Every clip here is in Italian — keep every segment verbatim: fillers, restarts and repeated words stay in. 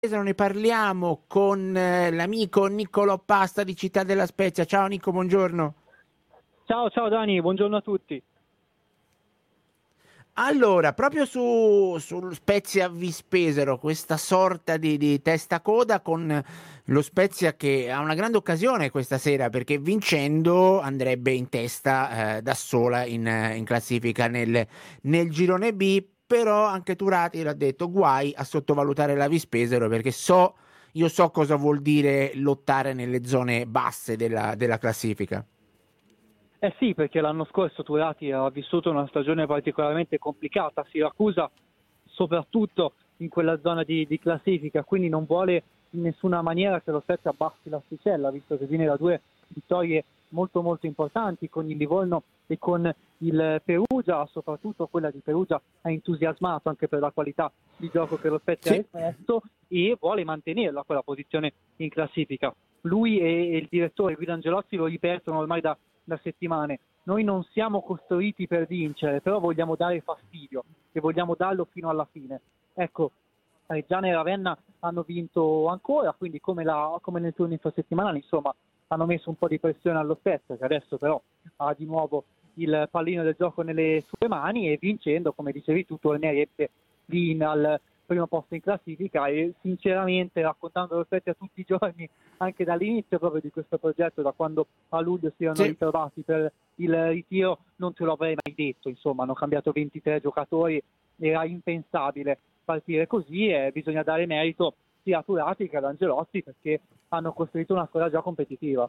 Ne parliamo con eh, l'amico Niccolò Pasta di Città della Spezia. Ciao Nico, buongiorno. Ciao, ciao Dani, buongiorno a tutti. Allora, proprio su, sul Spezia Vispesero, questa sorta di, di testa-coda con lo Spezia che ha una grande occasione questa sera perché vincendo andrebbe in testa eh, da sola in, in classifica nel, nel girone B, però anche Turati l'ha detto, guai a sottovalutare la Vispesero perché so, io so cosa vuol dire lottare nelle zone basse della, della classifica. Eh sì, perché l'anno scorso Turati ha vissuto una stagione particolarmente complicata, Siracusa soprattutto in quella zona di, di classifica, quindi non vuole in nessuna maniera che lo Spezia abbassi l'asticella, visto che viene da due vittorie molto molto importanti con il Livorno e con il Perugia, soprattutto quella di Perugia ha entusiasmato anche per la qualità di gioco che lo Spezia ha Sì. espresso e vuole mantenerla quella posizione in classifica. Lui e, e il direttore Guido Angelozzi lo ripetono ormai da, da settimane. Noi non siamo costruiti per vincere, però vogliamo dare fastidio e vogliamo darlo fino alla fine. Ecco, Reggiana e Ravenna hanno vinto ancora, quindi come, la, come nel turno infrasettimanale, insomma, hanno messo un po' di pressione allo Spezia, che adesso però ha di nuovo il pallino del gioco nelle sue mani e vincendo, come dicevi tu, tornerebbe lì in, al primo posto in classifica e sinceramente raccontando lo Spezia tutti i giorni, anche dall'inizio proprio di questo progetto, da quando a luglio si erano Sì. ritrovati per il ritiro, non te lo avrei mai detto, insomma, hanno cambiato ventitré giocatori, era impensabile partire così e bisogna dare merito sia a Turati che ad Angelotti perché hanno costruito una squadra già competitiva.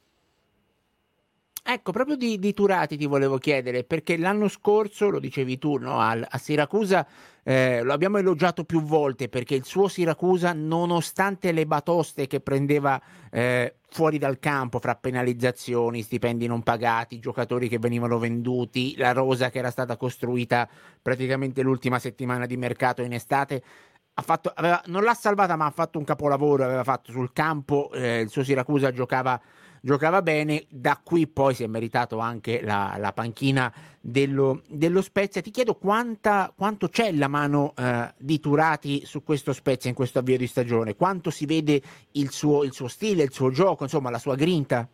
Ecco, proprio di, di Turati ti volevo chiedere, perché l'anno scorso, lo dicevi tu, no, al- a Siracusa eh, lo abbiamo elogiato più volte perché il suo Siracusa, nonostante le batoste che prendeva eh, fuori dal campo, fra penalizzazioni, stipendi non pagati, giocatori che venivano venduti, la rosa che era stata costruita praticamente l'ultima settimana di mercato in estate, ha fatto, aveva, non l'ha salvata, ma ha fatto un capolavoro, aveva fatto sul campo, eh, il suo Siracusa giocava giocava bene, da qui poi si è meritato anche la, la panchina dello, dello Spezia. Ti chiedo quanta, quanto c'è la mano eh, di Turati su questo Spezia in questo avvio di stagione, quanto si vede il suo, il suo stile, il suo gioco, insomma la sua grinta.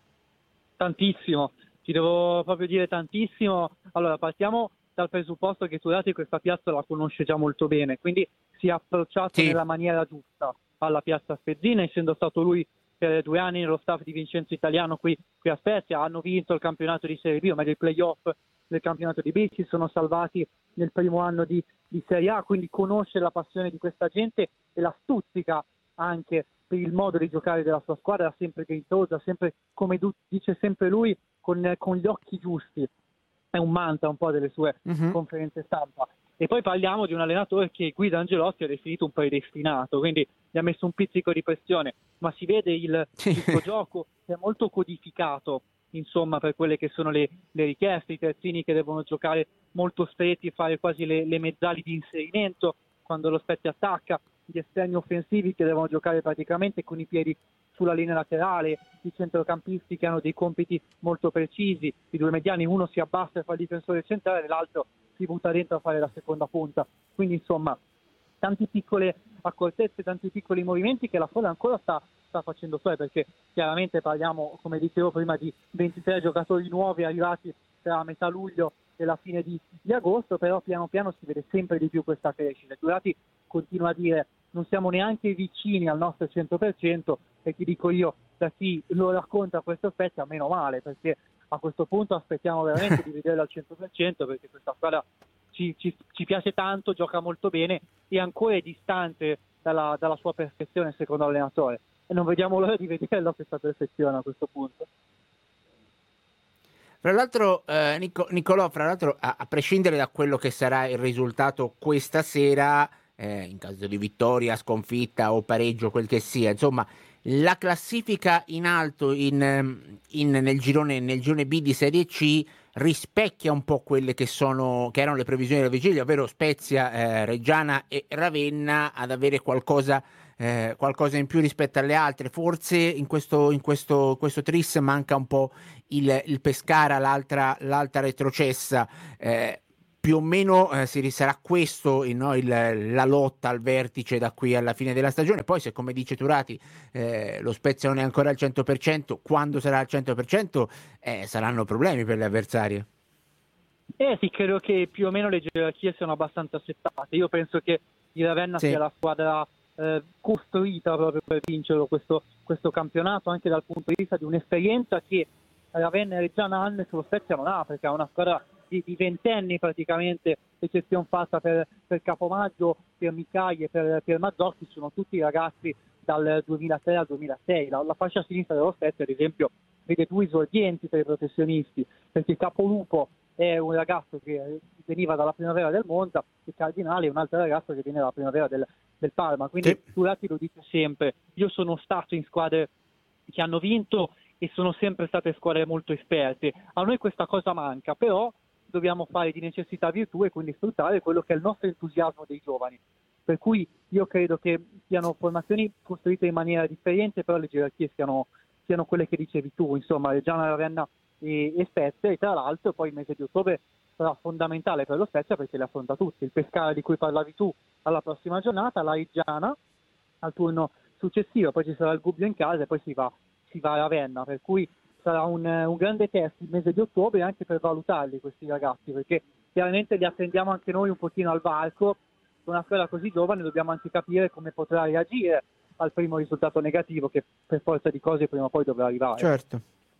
Tantissimo, ti devo proprio dire tantissimo. Allora, partiamo dal presupposto che Turati questa piazza la conosce già molto bene, quindi si è approcciato Sì, nella maniera giusta alla piazza Spezzina, essendo stato lui per due anni nello staff di Vincenzo Italiano qui, qui a Spezia, hanno vinto il campionato di Serie B, o meglio il playoff del campionato di B, si sono salvati nel primo anno di, di Serie A, quindi conosce la passione di questa gente e la stuzzica anche per il modo di giocare della sua squadra, sempre grintosa, sempre, come du- dice sempre lui, con, con gli occhi giusti. È un mantra un po' delle sue mhm. conferenze stampa. E poi parliamo di un allenatore che Guido Angelotti ha definito un predestinato, quindi gli ha messo un pizzico di pressione, ma si vede il, Sì. il suo gioco che è molto codificato, insomma, per quelle che sono le, le richieste, i terzini che devono giocare molto stretti, fare quasi le, le mezzali di inserimento quando lo Spezia attacca, gli esterni offensivi che devono giocare praticamente con i piedi sulla linea laterale, i centrocampisti che hanno dei compiti molto precisi, i due mediani, uno si abbassa e fa il difensore centrale, l'altro si butta dentro a fare la seconda punta. Quindi insomma, tante piccole accortezze, tanti piccoli movimenti che la squadra ancora sta, sta facendo sua, perché chiaramente parliamo, come dicevo prima, di ventitré giocatori nuovi arrivati tra metà luglio e la fine di, di agosto, però piano piano si vede sempre di più questa crescita. Durati continua a dire non siamo neanche vicini al nostro cento per cento e ti dico io, da chi lo racconta questo Spezia, meno male, perché a questo punto aspettiamo veramente di vederlo al cento per cento perché questa squadra ci, ci, ci piace tanto, gioca molto bene e ancora è distante dalla, dalla sua perfezione secondo l'allenatore e non vediamo l'ora di vederlo questa perfezione a questo punto. Fra l'altro, eh, Nico- Niccolò, fra l'altro, a, a prescindere da quello che sarà il risultato questa sera, eh, in caso di vittoria, sconfitta o pareggio, quel che sia, insomma, la classifica in alto in, ehm, in- nel girone, nel girone B di Serie C rispecchia un po' quelle che sono, che erano le previsioni della vigilia, ovvero Spezia, eh, Reggiana e Ravenna ad avere qualcosa eh, qualcosa in più rispetto alle altre. Forse in questo, in questo, questo tris manca un po' il, il Pescara, l'altra, l'altra retrocessa. Eh, più o meno eh, si sarà questo il, no, il, la lotta al vertice da qui alla fine della stagione. Poi se, come dice Turati, eh, lo Spezia non è ancora al cento per cento, quando sarà al cento per cento eh, saranno problemi per le avversarie. Eh sì, credo che più o meno le gerarchie siano abbastanza settate. Io penso che il Ravenna Sì. sia la squadra eh, costruita proprio per vincerlo questo, questo campionato, anche dal punto di vista di un'esperienza che Ravenna e Reggiana hanno e che lo Spezia non ha, perché ha una squadra di, di ventenni praticamente, eccezione fatta per, per Capomaggio, per Micai e per, per Mazzocchi, sono tutti ragazzi dal duemilatré al duemilasei. La, la fascia sinistra dello Spezia, ad esempio, vede due esordienti tra i professionisti, perché Capolupo è un ragazzo che veniva dalla primavera del Monza, il Cardinale è un altro ragazzo che viene dalla primavera del, del Parma, quindi Sì. Turati lo dice sempre, io sono stato in squadre che hanno vinto e sono sempre state squadre molto esperte, a noi questa cosa manca, però dobbiamo fare di necessità virtù e quindi sfruttare quello che è il nostro entusiasmo dei giovani, per cui io credo che siano formazioni costruite in maniera differente, però le gerarchie siano, siano quelle che dicevi tu, insomma Reggiana, Ravenna e, e Spezia, e tra l'altro poi il mese di ottobre sarà fondamentale per lo Spezia perché le affronta tutti, il Pescara di cui parlavi tu alla prossima giornata, la Reggiana al turno successivo, poi ci sarà il Gubbio in casa e poi si va, si va a Ravenna, per cui sarà un, un grande test il mese di ottobre anche per valutarli questi ragazzi, perché chiaramente li attendiamo anche noi un pochino al varco, con una squadra così giovane dobbiamo anche capire come potrà reagire al primo risultato negativo che per forza di cose prima o poi dovrà arrivare. Certo.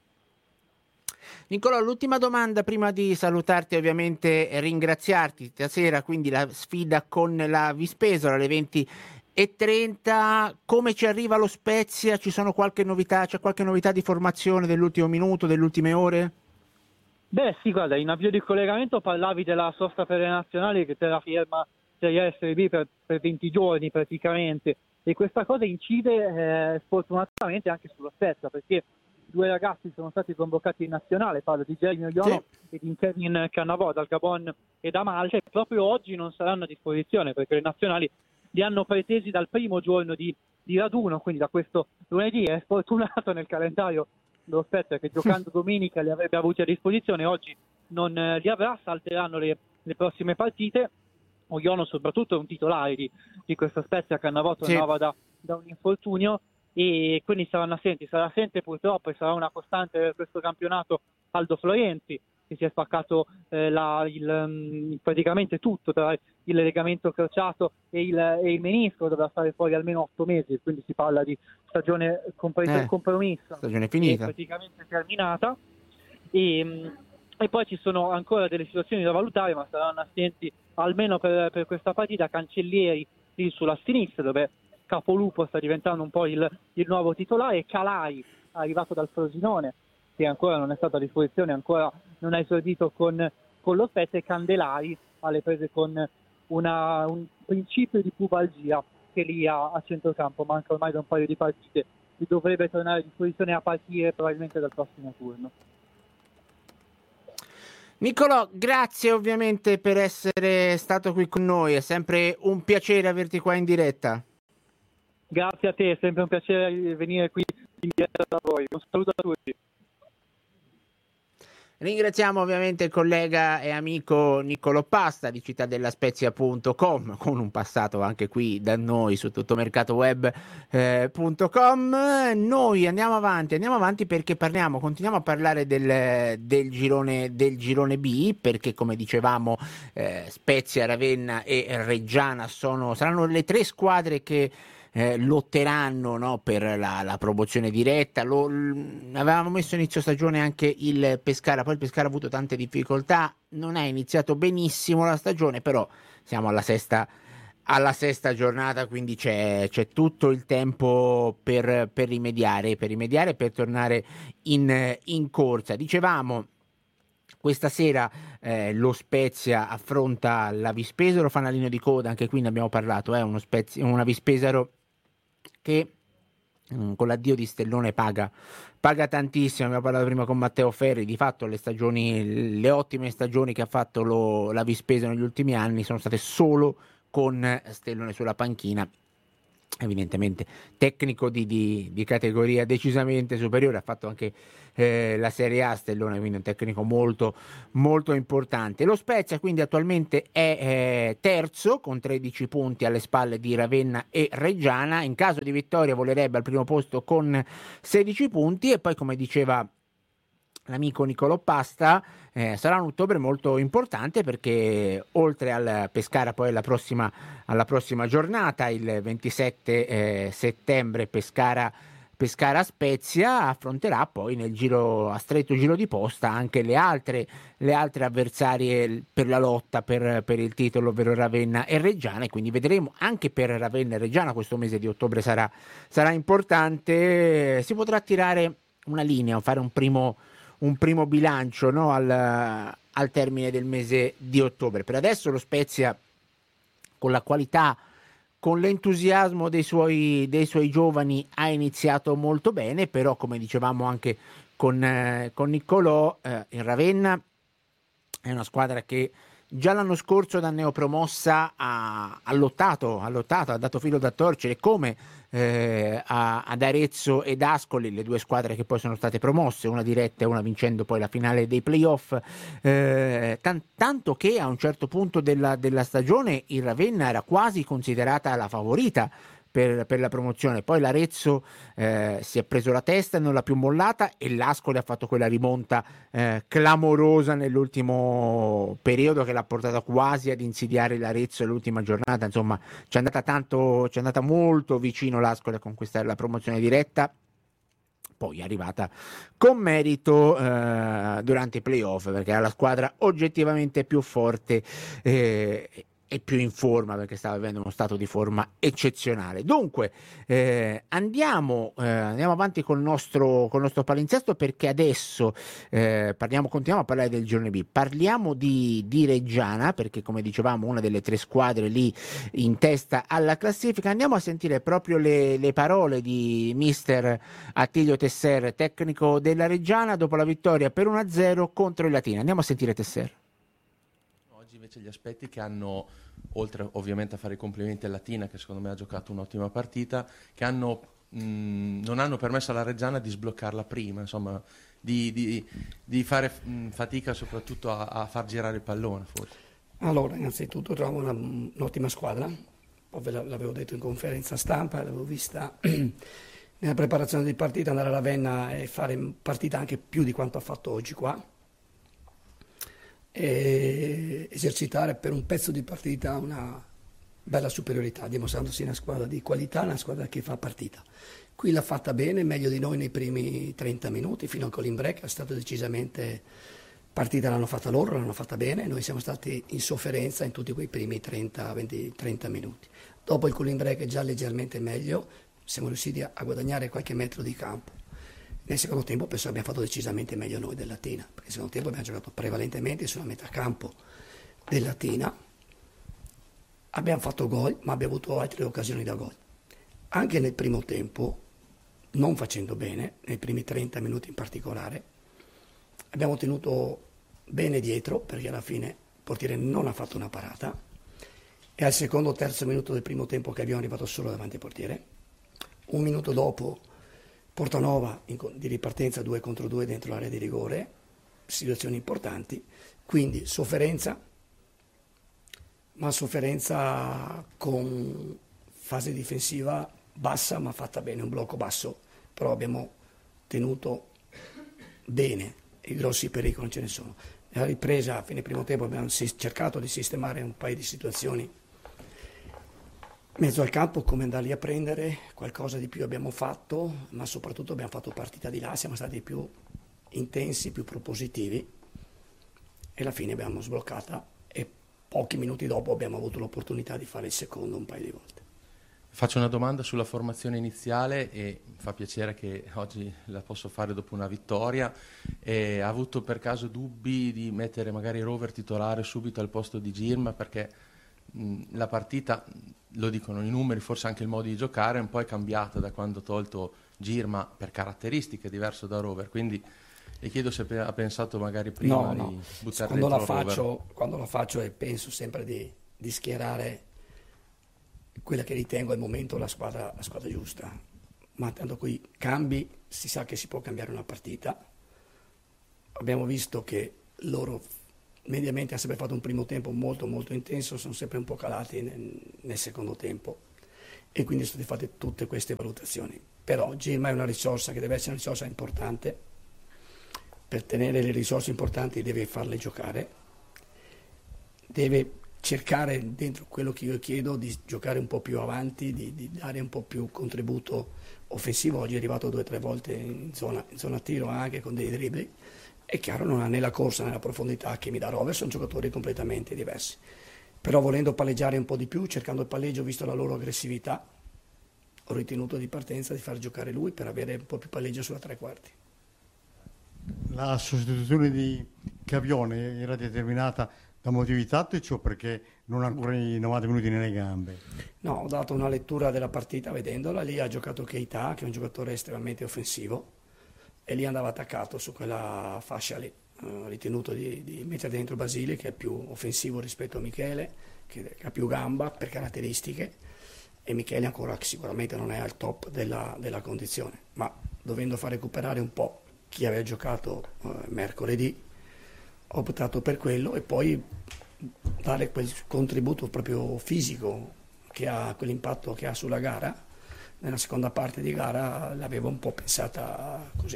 Nicolò, l'ultima domanda prima di salutarti, ovviamente ringraziarti stasera, quindi la sfida con la Vispesola alle venti e trenta, come ci arriva lo Spezia? Ci sono qualche novità, c'è qualche novità di formazione dell'ultimo minuto, delle ultime ore? Beh sì, guarda, in avvio di collegamento parlavi della sosta per le nazionali che terrà firma Serie A Serie B per, per venti giorni praticamente, e questa cosa incide eh, sfortunatamente anche sullo Spezia, perché due ragazzi sono stati convocati in nazionale, parlo di Jeremy Ogliono Sì. e di Kevin Cannavò dal Gabon e da Malta, e proprio oggi non saranno a disposizione perché le nazionali li hanno pretesi dal primo giorno di, di raduno, quindi da questo lunedì. È sfortunato nel calendario dello Spezia che giocando domenica li avrebbe avuti a disposizione, oggi non eh, li avrà, salteranno le, le prossime partite. Ogliono soprattutto è un titolare di, di questa Spezia, Cannavò tornava Sì. da, da un infortunio e quindi saranno assenti. Sarà assente purtroppo e sarà una costante per questo campionato Aldo Florenzi, che si è spaccato eh, la, il, um, praticamente tutto tra il legamento crociato e il, e il menisco, dovrà stare fuori almeno otto mesi, quindi si parla di stagione compresa il Eh, compromesso, stagione è finita. praticamente terminata. E, e poi ci sono ancora delle situazioni da valutare, ma saranno assenti almeno per, per questa partita Cancellieri lì sulla sinistra, dove Capolupo sta diventando un po' il, il nuovo titolare, e Calai, arrivato dal Frosinone, che ancora non è stato a disposizione, ancora non ha esordito con, con lo Spezia, e Candelari alle prese con una, un principio di pubalgia che lì a, a centrocampo manca ormai da un paio di partite e dovrebbe tornare a disposizione a partire probabilmente dal prossimo turno. Nicolò, grazie ovviamente per essere stato qui con noi, è sempre un piacere averti qua in diretta. Grazie a te, è sempre un piacere venire qui in diretta da voi. Un saluto a tutti. Ringraziamo ovviamente il collega e amico Niccolò Pasta di cittadellaspezia punto com, con un passato anche qui da noi su tuttomercatoweb punto com. Eh, noi andiamo avanti, andiamo avanti perché parliamo, continuiamo a parlare del, del, girone, del girone B, perché come dicevamo eh, Spezia, Ravenna e Reggiana sono, saranno le tre squadre che Eh, lotteranno, no, per la, la promozione diretta. Lo, l, avevamo messo inizio stagione anche il Pescara, poi il Pescara ha avuto tante difficoltà, non è iniziato benissimo la stagione, però siamo alla sesta, alla sesta giornata, quindi c'è, c'è tutto il tempo per, per rimediare, per rimediare e per tornare in, in corsa. Dicevamo, questa sera eh, lo Spezia affronta la Vispesaro, fanalino di coda, anche qui ne abbiamo parlato, eh, uno Spezia, una Vispesaro che mh, con l'addio di Stellone paga, paga tantissimo. Abbiamo parlato prima con Matteo Ferri, di fatto le stagioni, le ottime stagioni che ha fatto lo, la Vispesaro negli ultimi anni sono state solo con Stellone sulla panchina, evidentemente tecnico di, di, di categoria decisamente superiore, ha fatto anche eh, la Serie A Stellone, quindi un tecnico molto molto importante. Lo Spezia quindi attualmente è eh, terzo con tredici punti alle spalle di Ravenna e Reggiana, in caso di vittoria volerebbe al primo posto con sedici punti, e poi, come diceva l'amico Nicolò Pasta, eh, sarà un ottobre molto importante, perché oltre al Pescara poi alla prossima, alla prossima giornata, il ventisette eh, settembre, Pescara, Pescara Spezia, affronterà poi nel giro, a stretto giro di posta, anche le altre, le altre avversarie per la lotta per, per il titolo, ovvero Ravenna e Reggiana, e quindi vedremo anche per Ravenna e Reggiana questo mese di ottobre sarà, sarà importante. Si potrà tirare una linea, fare un primo un primo bilancio, no, al, al termine del mese di ottobre. Per adesso lo Spezia, con la qualità, con l'entusiasmo dei suoi, dei suoi giovani, ha iniziato molto bene, però come dicevamo anche con, eh, con Niccolò, eh, il Ravenna è una squadra che già l'anno scorso da neopromossa ha, ha lottato, ha lottato, ha dato filo da torcere, come eh, a, ad Arezzo ed Ascoli, le due squadre che poi sono state promosse, una diretta e una vincendo poi la finale dei playoff, eh, tan- tanto che a un certo punto della, della stagione il Ravenna era quasi considerata la favorita per, per la promozione. Poi l'Arezzo eh, si è preso la testa e non l'ha più mollata, e l'Ascoli ha fatto quella rimonta eh, clamorosa nell'ultimo periodo che l'ha portata quasi ad insidiare l'Arezzo all'ultima giornata. Insomma, c'è andata tanto, c'è andata molto vicino l'Ascoli a conquistare la promozione diretta. Poi è arrivata con merito eh, durante i playoff, perché era la squadra oggettivamente più forte eh, e più in forma, perché stava avendo uno stato di forma eccezionale. Dunque eh, andiamo, eh, andiamo avanti col nostro, col nostro palinsesto, perché adesso eh, parliamo, continuiamo a parlare del girone B, parliamo di, di Reggiana, perché come dicevamo una delle tre squadre lì in testa alla classifica. Andiamo a sentire proprio le, le parole di mister Attilio Tesser, tecnico della Reggiana, dopo la vittoria per uno a zero contro il Latina. Andiamo a sentire Tesser. Oggi invece gli aspetti che hanno, oltre ovviamente a fare i complimenti al Latina, che secondo me ha giocato un'ottima partita, che hanno, mh, non hanno permesso alla Reggiana di sbloccarla prima, insomma, di, di, di fare mh, fatica soprattutto a, a far girare il pallone, forse. Allora, innanzitutto trovo una, un'ottima squadra, poi l'avevo detto in conferenza stampa, l'avevo vista nella preparazione di partita, andare a Ravenna e fare partita anche più di quanto ha fatto oggi qua, e esercitare per un pezzo di partita una bella superiorità, dimostrandosi una squadra di qualità, una squadra che fa partita. Qui l'ha fatta bene, meglio di noi nei primi trenta minuti, fino al cooling break, è stato decisamente partita, l'hanno fatta loro, l'hanno fatta bene, noi siamo stati in sofferenza in tutti quei primi trenta venti trenta minuti. Dopo il cooling break già leggermente meglio, siamo riusciti a guadagnare qualche metro di campo. Nel secondo tempo penso che abbiamo fatto decisamente meglio noi del Latina, perché nel secondo tempo abbiamo giocato prevalentemente sulla metà campo del Latina, abbiamo fatto gol, ma abbiamo avuto altre occasioni da gol. Anche nel primo tempo, non facendo bene, nei primi trenta minuti in particolare, abbiamo tenuto bene dietro, perché alla fine il portiere non ha fatto una parata, e al secondo o terzo minuto del primo tempo che abbiamo arrivato solo davanti al portiere. Un minuto dopo Portanova in, di ripartenza due contro due dentro l'area di rigore, situazioni importanti, quindi sofferenza, ma sofferenza con fase difensiva bassa ma fatta bene, un blocco basso, però abbiamo tenuto bene, i grossi pericoli non ce ne sono. Nella ripresa a fine primo tempo abbiamo cercato di sistemare un paio di situazioni mezzo al campo, come andarli a prendere, qualcosa di più abbiamo fatto, ma soprattutto abbiamo fatto partita di là, siamo stati più intensi, più propositivi, e alla fine abbiamo sbloccata, e pochi minuti dopo abbiamo avuto l'opportunità di fare il secondo un paio di volte. Faccio una domanda sulla formazione iniziale, e fa piacere che oggi la posso fare dopo una vittoria. E ha avuto per caso dubbi di mettere magari Rover titolare subito al posto di Girma, perché mh, la partita, lo dicono i numeri, forse anche il modo di giocare un po' è cambiato da quando ha tolto Girma, per caratteristiche diverso da Rover, quindi le chiedo se ha pensato magari prima no, no. di buttare quando dentro la faccio, Rover. quando la faccio e penso sempre di, di schierare quella che ritengo al momento la squadra, la squadra giusta. Ma tanto qui cambi, si sa che si può cambiare una partita. Abbiamo visto che loro mediamente hanno sempre fatto un primo tempo molto molto intenso, sono sempre un po' calati nel, nel secondo tempo e quindi sono state fatte tutte queste valutazioni. Però Girma è una risorsa che deve essere una risorsa importante, per tenere le risorse importanti deve farle giocare, deve cercare dentro quello che io chiedo di giocare un po' più avanti, di, di dare un po' più contributo offensivo. Oggi è arrivato due o tre volte in zona, in zona tiro anche con dei dribbling. È chiaro, non ha né la corsa né la profondità che mi dà Rovers, sono giocatori completamente diversi. Però volendo palleggiare un po' di più, cercando il palleggio, visto la loro aggressività, ho ritenuto di partenza di far giocare lui per avere un po' più palleggio sulla tre quarti. La sostituzione di Cavione era determinata da motivi tattici o perché non ha ancora i novanta minuti nelle gambe? No, ho dato una lettura della partita vedendola, lì ha giocato Keita, che è un giocatore estremamente offensivo, e lì andava attaccato su quella fascia lì. Ho ritenuto di, di mettere dentro Basile, che è più offensivo rispetto a Michele, che ha più gamba per caratteristiche, e Michele ancora sicuramente non è al top della, della condizione, ma dovendo far recuperare un po' chi aveva giocato eh, mercoledì, ho optato per quello e poi dare quel contributo proprio fisico che ha, quell'impatto che ha sulla gara. Nella seconda parte di gara l'avevo un po' pensata così.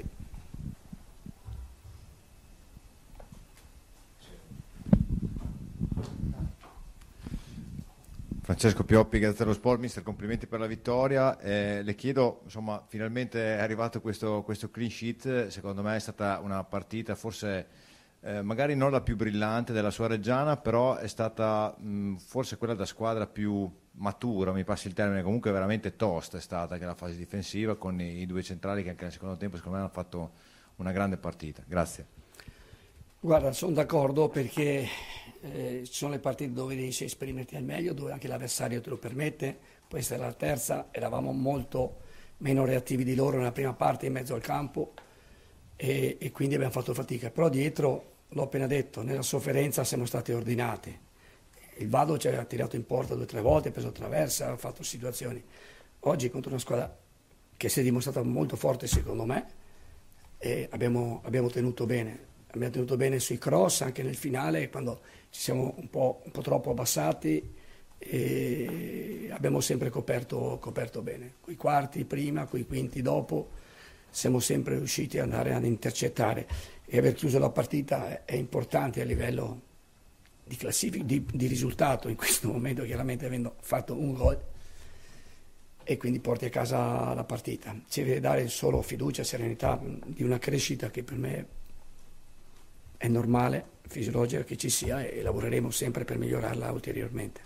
Francesco Pioppi, Gazzetta dello Sport. Mister, complimenti per la vittoria. Eh, le chiedo, insomma, finalmente è arrivato questo, questo clean sheet. Secondo me è stata una partita forse eh, magari non la più brillante della sua Reggiana, però è stata mh, forse quella da squadra più matura, mi passi il termine, comunque veramente tosta è stata che la fase difensiva, con i, i due centrali che anche nel secondo tempo secondo me hanno fatto una grande partita. Grazie. Guarda, sono d'accordo perché eh, ci sono le partite dove riesci a esprimerti al meglio, dove anche l'avversario te lo permette. Questa è la terza, eravamo molto meno reattivi di loro nella prima parte in mezzo al campo e, e quindi abbiamo fatto fatica, però dietro, l'ho appena detto, nella sofferenza siamo stati ordinati. Il Vado ci ha tirato in porta due o tre volte, ha preso traversa, ha fatto situazioni. Oggi contro una squadra che si è dimostrata molto forte secondo me e abbiamo, abbiamo tenuto bene. Abbiamo tenuto bene sui cross anche nel finale, quando ci siamo un po', un po' troppo abbassati e abbiamo sempre coperto, coperto bene. Coi quarti prima, coi quinti dopo, siamo sempre riusciti ad andare ad intercettare e aver chiuso la partita è importante a livello di classifica, di, di risultato in questo momento, chiaramente avendo fatto un gol e quindi porti a casa la partita. Ci deve dare solo fiducia, serenità di una crescita che per me è normale, fisiologica che ci sia e lavoreremo sempre per migliorarla ulteriormente.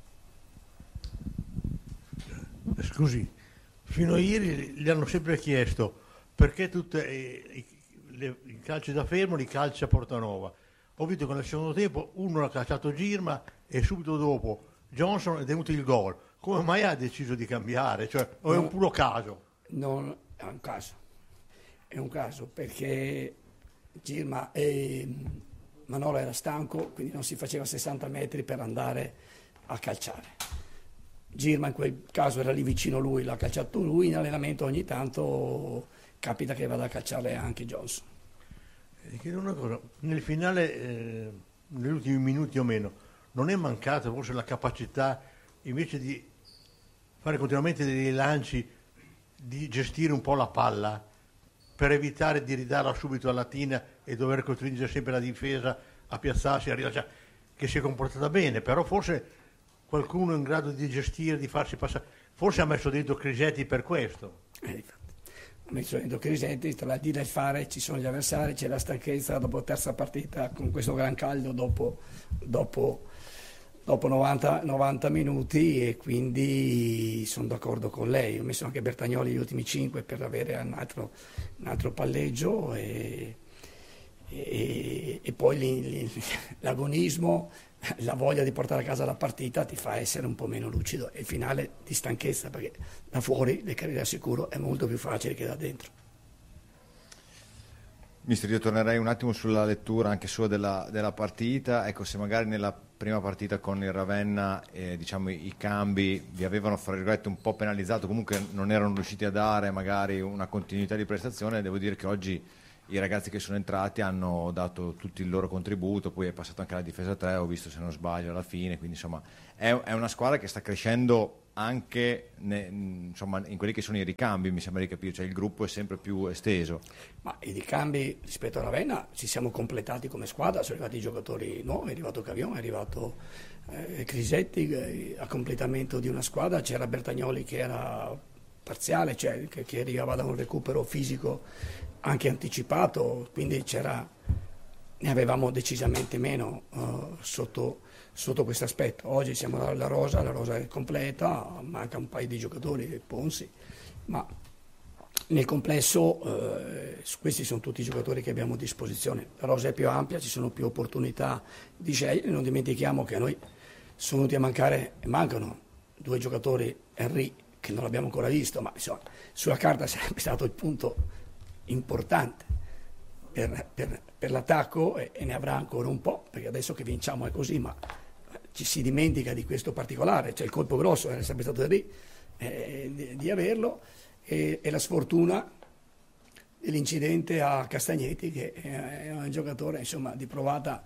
Scusi, fino a ieri gli hanno sempre chiesto perché tutti i, i, i calci da fermo li calcia Portanova. Ho visto che nel secondo tempo uno ha calciato Girma e subito dopo Johnson è venuto il gol. Come mai ha deciso di cambiare? Cioè, o è un puro caso? Non è un caso, è un caso perché Girma e Manolo era stanco, quindi non si faceva sessanta metri per andare a calciare. Girma in quel caso era lì vicino lui, l'ha calciato lui, in allenamento ogni tanto capita che vada a calciare anche Johnson. E chiedo una cosa, nel finale, eh, negli ultimi minuti o meno, non è mancata forse la capacità, invece di fare continuamente dei lanci, di gestire un po' la palla, per evitare di ridarla subito alla Latina e dover costringere sempre la difesa a piazzarsi, a rilasciare, che si è comportata bene, però forse qualcuno è in grado di gestire, di farsi passare, forse ha messo dentro Crisetti per questo. Eh, infatti, ha messo dentro Crisetti, tra la dire e il fare ci sono gli avversari, c'è la stanchezza dopo la terza partita con questo gran caldo dopo, dopo, dopo novanta, novanta minuti e quindi sono d'accordo con lei. Ho messo anche Bertagnoli gli ultimi cinque per avere un altro, un altro palleggio e, e, e poi li, li, l'agonismo, la voglia di portare a casa la partita ti fa essere un po' meno lucido e il finale di stanchezza, perché da fuori le carriere a sicuro è molto più facile che da dentro. Mister, io tornerei un attimo sulla lettura anche sua della, della partita. Ecco, se magari nella prima partita con il Ravenna eh, diciamo, i, i cambi vi avevano, fra virgolette, un po' penalizzato, comunque non erano riusciti a dare magari una continuità di prestazione, devo dire che oggi i ragazzi che sono entrati hanno dato tutto il loro contributo, poi è passato anche la difesa tre, ho visto se non sbaglio alla fine, quindi insomma è, è una squadra che sta crescendo anche ne, insomma, in quelli che sono i ricambi, mi sembra di capire, cioè il gruppo è sempre più esteso. Ma i ricambi rispetto a Ravenna ci siamo completati come squadra, sono arrivati i giocatori nuovi, è arrivato Cavion, è arrivato eh, Crisetti, eh, a completamento di una squadra c'era Bertagnoli che era parziale, cioè che, che arrivava da un recupero fisico anche anticipato, quindi c'era, ne avevamo decisamente meno uh, sotto, sotto questo aspetto. Oggi siamo alla rosa, la rosa è completa, manca un paio di giocatori, Ponzi, ma nel complesso eh, questi sono tutti i giocatori che abbiamo a disposizione. La rosa è più ampia, ci sono più opportunità di scegliere, non dimentichiamo che a noi sono venuti a mancare, e mancano due giocatori, Henry, che non l'abbiamo ancora visto, ma insomma, sulla carta sarebbe stato il punto importante per, per, per l'attacco e, e ne avrà ancora un po', perché adesso che vinciamo è così, ma ci si dimentica di questo particolare, cioè il colpo grosso era sempre stato lì, eh, di, di averlo, e, e la sfortuna dell'incidente a Castagnetti, che è un giocatore insomma di provata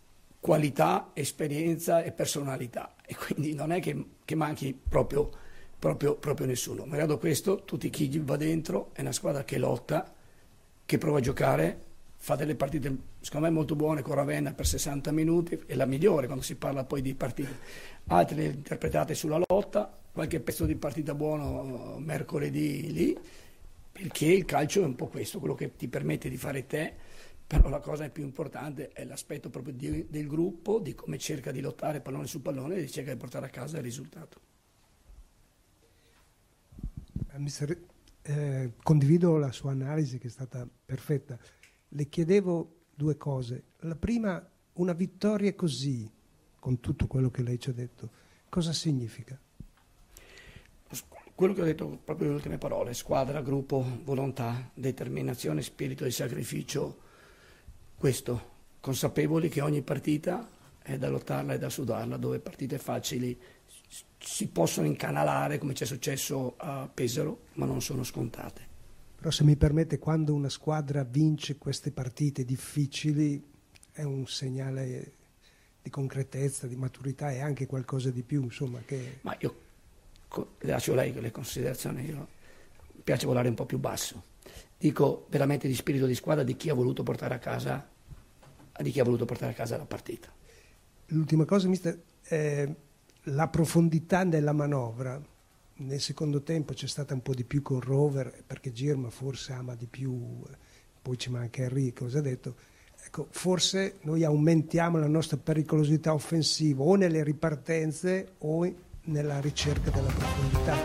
qualità, esperienza e personalità, e quindi non è che, che manchi proprio, proprio, proprio nessuno. Malgrado questo, tutti chi va dentro è una squadra che lotta, che prova a giocare, fa delle partite secondo me molto buone con Ravenna per sessanta minuti, è la migliore quando si parla poi di partite, altre le interpretate sulla lotta, qualche pezzo di partita buono mercoledì lì, perché il calcio è un po' questo, quello che ti permette di fare te, però la cosa più importante è l'aspetto proprio di, del gruppo, di come cerca di lottare pallone su pallone e cerca di portare a casa il risultato. Mister, eh, condivido la sua analisi che è stata perfetta. Le chiedevo due cose. La prima, una vittoria così, con tutto quello che lei ci ha detto, cosa significa? Quello che ho detto proprio le ultime parole: squadra, gruppo, volontà, determinazione, spirito di sacrificio. Questo, consapevoli che ogni partita è da lottarla e da sudarla, dove partite facili si possono incanalare, come ci è successo a Pesaro, ma non sono scontate. Però se mi permette, quando una squadra vince queste partite difficili è un segnale di concretezza, di maturità e anche qualcosa di più, insomma, che... Ma io lascio lei le considerazioni, io mi piace volare un po' più basso. Dico veramente di spirito di squadra, di chi ha voluto portare a casa di chi ha voluto portare a casa la partita. L'ultima cosa, mister, eh, la profondità della manovra. Nel secondo tempo c'è stata un po' di più con Rover, perché Girma forse ama di più, poi ci manca Henry, cosa ha detto. Ecco, forse noi aumentiamo la nostra pericolosità offensiva o nelle ripartenze o nella ricerca della profondità.